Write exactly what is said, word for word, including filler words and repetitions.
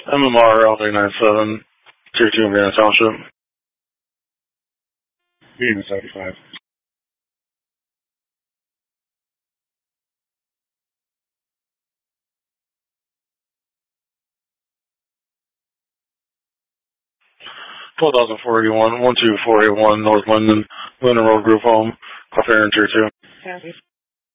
M M R L three nine seven, Tier two, Vienna Township. Vienna seventy-five. twelve thousand four eighty-one, one two four eight one, North Linden, Linden Road Group Home, Clough Aaron, Tier two. Copy.